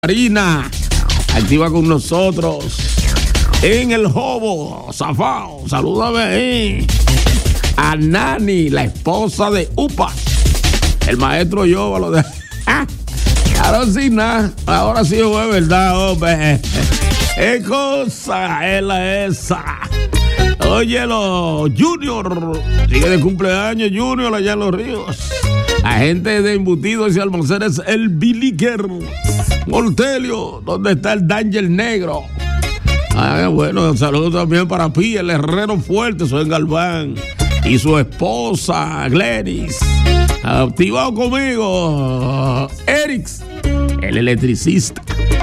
Marina, activa con nosotros en el Jobo, Zafao, salúdame ahí a Nani, la esposa de Upa, el maestro Yoba, lo de ahora sí, nada, ahora sí fue verdad, hombre, es cosa, es la esa. Óyelo, Junior, sigue de cumpleaños Junior allá en Los Ríos. Agente de embutidos y almacenes El Biliker. Mortelio, ¿dónde está el Danger Negro? Bueno, saludos también para Pi, el herrero fuerte, soy Galván. Y su esposa, Glenis. Activado conmigo, Erix, el electricista.